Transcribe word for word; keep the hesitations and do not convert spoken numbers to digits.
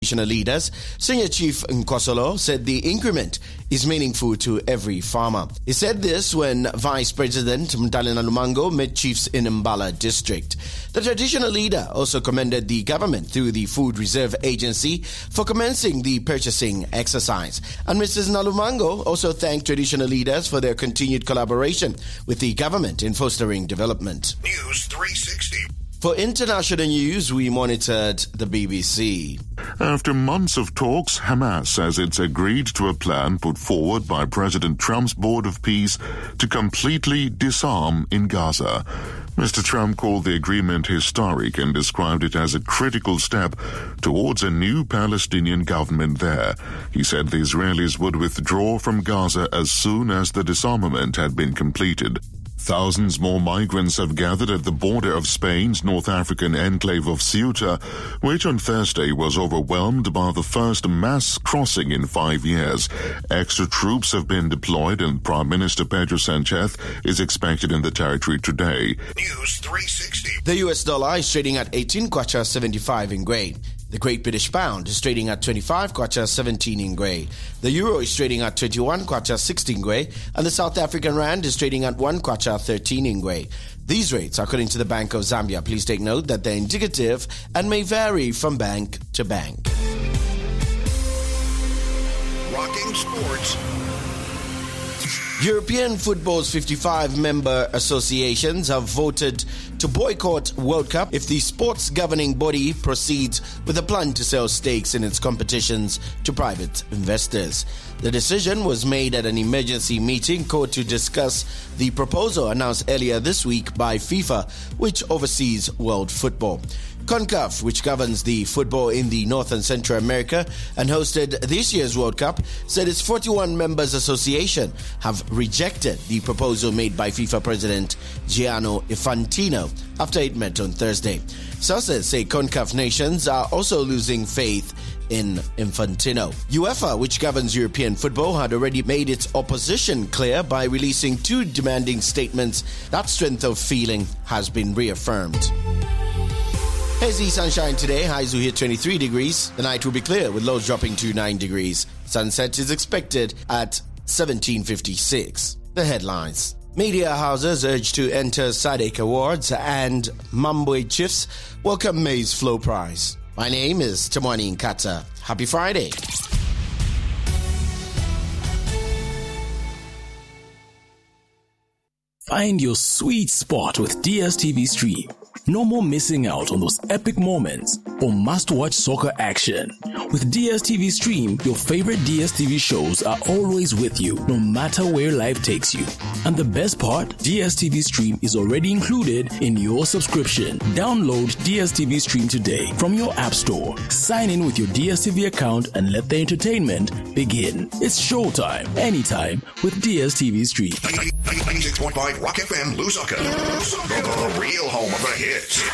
Traditional leaders, Senior Chief Nkosolo said the increment is meaningful to every farmer. He said this when Vice President Mtali Nalulunga met chiefs in Mbala district. The traditional leader also commended the government through the Food Reserve Agency for commencing the purchasing exercise. And Missus Nalulunga also thanked traditional leaders for their continued collaboration with the government in fostering development. News three sixty. For international news, we monitored the B B C. After months of talks, Hamas says it's agreed to a plan put forward by President Trump's Board of Peace to completely disarm in Gaza. Mister Trump called the agreement historic and described it as a critical step towards a new Palestinian government there. He said the Israelis would withdraw from Gaza as soon as the disarmament had been completed. Thousands more migrants have gathered at the border of Spain's North African enclave of Ceuta, which on Thursday was overwhelmed by the first mass crossing in five years. Extra troops have been deployed and Prime Minister Pedro Sanchez is expected in the territory today. News three sixty. The U S dollar is trading at eighteen kwacha seventy-five in grey. The Great British Pound is trading at twenty-five kwacha seventeen in grey. The Euro is trading at twenty-one kwacha sixteen grey, and the South African Rand is trading at one kwacha thirteen in grey. These rates are according to the Bank of Zambia. Please take note that they're indicative and may vary from bank to bank. Rocking Sports. European football's fifty-five member associations have voted to boycott World Cup if the sports governing body proceeds with a plan to sell stakes in its competitions to private investors. The decision was made at an emergency meeting called to discuss the proposal announced earlier this week by FIFA, which oversees world football. CONCACAF, which governs the football in the North and Central America and hosted this year's World Cup, said its forty-one members association have rejected the proposal made by FIFA President Gianni Infantino after it met on Thursday. Sources say CONCACAF nations are also losing faith in Infantino. UEFA, which governs European football, had already made its opposition clear by releasing two demanding statements. That strength of feeling has been reaffirmed. Hazy sunshine today, highs will hit twenty-three degrees. The night will be clear with lows dropping to nine degrees. Sunset is expected at seventeen fifty-six. The headlines. Media houses urged to enter S A D C Awards and Mambwe Chiefs welcome Maize Flow Prize. My name is Tamwani Nkata. Happy Friday. Find your sweet spot with D S T V Stream. No more missing out on those epic moments or must-watch soccer action. With D S T V Stream, your favorite D S T V shows are always with you, no matter where life takes you. And the best part, D S T V Stream is already included in your subscription. Download D S T V Stream today from your app store. Sign in with your D S T V account and let the entertainment begin. It's showtime, anytime with D S T V Stream. ninety-six point five Rock F M, Lusaka. The real home of the hits.